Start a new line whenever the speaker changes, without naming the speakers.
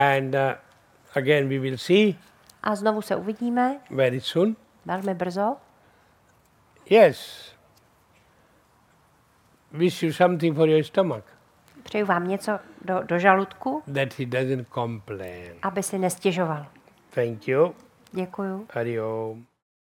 And again we will see.
A znovu se uvidíme.
Very soon.
Velmi brzo.
Yes. Wish you something for your stomach.
Přeju vám něco do žaludku.
That he doesn't complain.
Aby si nestěžoval.
Thank you.
Děkuju.
Hari Om.